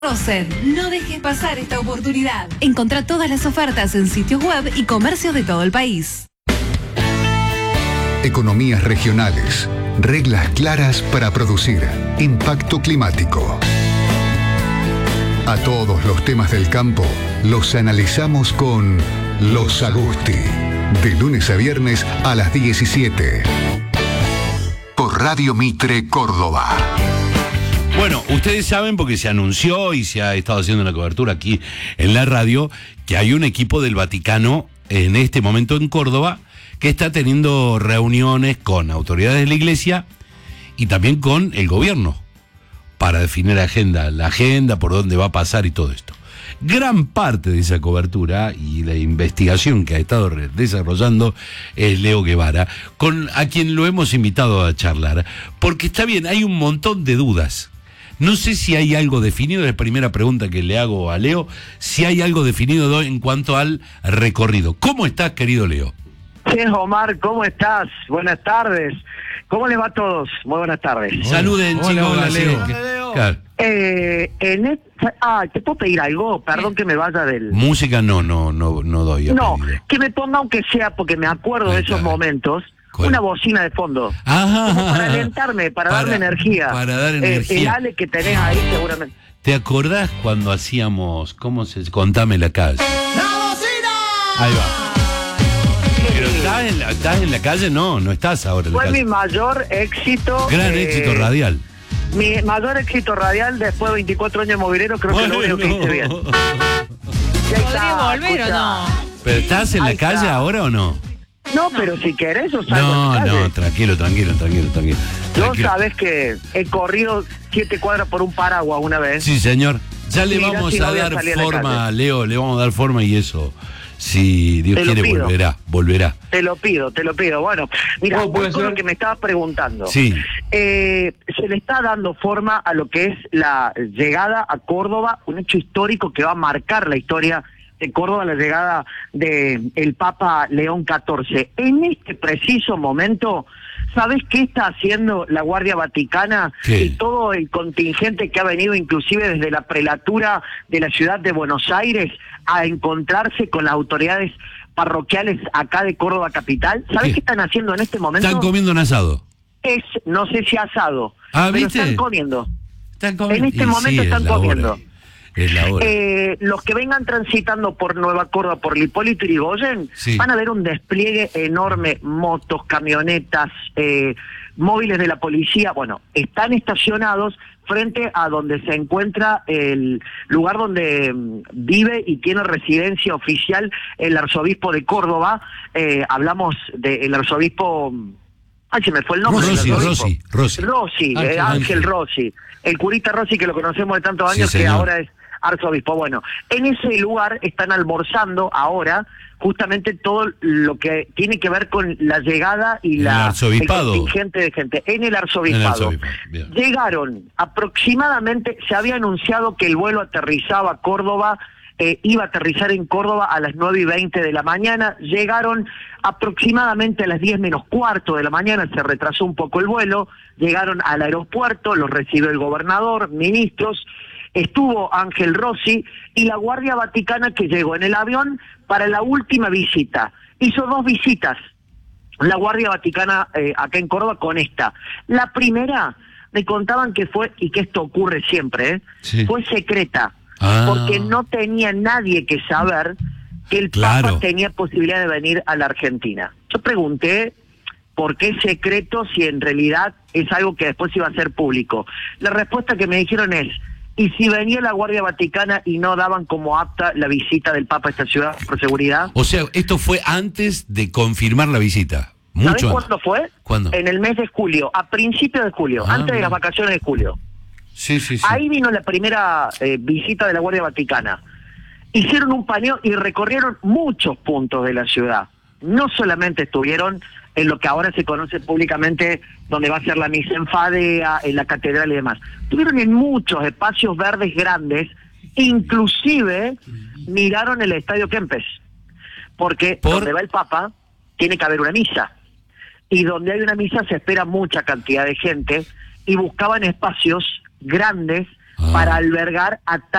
Rosen, no dejes pasar esta oportunidad. Encontrá todas las ofertas en sitios web y comercios de todo el país. Economías regionales, reglas claras para producir, impacto climático. A todos los temas del campo los analizamos con Los Agusti, de lunes a viernes a las 17. Por Radio Mitre, Córdoba. Bueno, ustedes saben, porque se anunció y se ha estado haciendo una cobertura aquí en la radio, que hay un equipo del Vaticano en este momento en Córdoba que está teniendo reuniones con autoridades de la Iglesia y también con el gobierno para definir la agenda, por dónde va a pasar y todo esto. Gran parte de esa cobertura y la investigación que ha estado desarrollando es Leo Guevara, a quien lo hemos invitado a charlar, porque está bien, hay un montón de dudas. No sé si hay algo definido, es la primera pregunta que le hago a Leo, si hay algo definido en cuanto al recorrido. ¿Cómo estás, querido Leo? Sí, Omar, ¿cómo estás? Buenas tardes. ¿Cómo les va a todos? Muy buenas tardes. Hola. Saluden, chicos. Hola, Leo. Claro. ¿te puedo pedir algo? Perdón que me vaya del... Música no doy. No, que me ponga aunque sea, porque me acuerdo de esos momentos, una bocina de fondo. Para alentarme, para darme energía. Para dar energía. El Ale que tenés ahí seguramente. ¿Te acordás cuando hacíamos, Contame la calle? ¡La bocina! Ahí va. Pero estás en la calle, no estás ahora en la Fue calle. mi mayor éxito. Gran éxito radial. Mi mayor éxito radial después de 24 años de movilero, creo que lo único que hice bien. ¿Podría volver o no? ¿Pero estás en la calle ahora o no? No, pero si querés o salgo en la calle. Tranquilo. Yo sabes que he corrido 7 cuadras por un paraguas una vez. Sí, señor. Ya le Mira, vamos si no a voy a dar salir a la forma, calle. Leo, le vamos a dar forma y eso, si Dios Te lo quiere, pido. volverá. Te lo pido. Bueno, mira, puede con ser? lo que me estabas preguntando. Sí. Se le está dando forma a lo que es la llegada a Córdoba, un hecho histórico que va a marcar la historia de Córdoba, la llegada del Papa León XIV. En este preciso momento, ¿sabés qué está haciendo la Guardia Vaticana? ¿Qué? Y todo el contingente que ha venido inclusive desde la prelatura de la ciudad de Buenos Aires a encontrarse con las autoridades parroquiales acá de Córdoba capital. ¿Sabés ¿Qué? qué están haciendo en este momento? Están comiendo un asado. No sé si asado, pero ¿viste? están comiendo. Están comiendo. En este momento están comiendo. Es la hora. Los que vengan transitando por Nueva Córdoba, por Hipólito Yrigoyen, Sí. van a ver un despliegue enorme, motos, camionetas, móviles de la policía. Bueno, están estacionados frente a donde se encuentra el lugar donde vive y tiene residencia oficial el arzobispo de Córdoba. Hablamos del arzobispo... Ay, se me fue el nombre. Rossi, Ángel Rossi. El curita Rossi, que lo conocemos de tantos años, Sí, que señor. ahora es arzobispo. Bueno, en ese lugar están almorzando ahora justamente todo lo que tiene que ver con la llegada y el arzobispado. el contingente de gente en el arzobispado. Bien. Llegaron aproximadamente, se había anunciado que el vuelo aterrizaba a Córdoba, iba a aterrizar en Córdoba a las 9:20 de la mañana, llegaron aproximadamente a las 10 menos cuarto de la mañana, se retrasó un poco el vuelo, llegaron al aeropuerto, los recibió el gobernador, ministros, estuvo Ángel Rossi y la Guardia Vaticana que llegó en el avión para la última visita. Hizo 2 visitas, la Guardia Vaticana acá en Córdoba con esta. La primera, me contaban que fue, y que esto ocurre siempre, Sí. fue secreta. Ah. Porque no tenía nadie que saber que el Papa tenía posibilidad de venir a la Argentina. Yo pregunté por qué secreto si en realidad es algo que después iba a ser público. La respuesta que me dijeron es, ¿y si venía la Guardia Vaticana y no daban como apta la visita del Papa a esta ciudad por seguridad? O sea, esto fue antes de confirmar la visita. ¿Sabés Mucho cuándo fue? ¿Cuándo? En el mes de julio, a principios de julio, antes de mira. las vacaciones de julio. Sí. Ahí vino la primera visita de la Guardia Vaticana. Hicieron un paneo y recorrieron muchos puntos de la ciudad. No solamente estuvieron en lo que ahora se conoce públicamente, donde va a ser la misa en Fadea, en la catedral y demás. Estuvieron en muchos espacios verdes grandes, inclusive miraron el Estadio Kempes, porque donde va el Papa tiene que haber una misa. Y donde hay una misa se espera mucha cantidad de gente, y buscaban espacios grandes para albergar a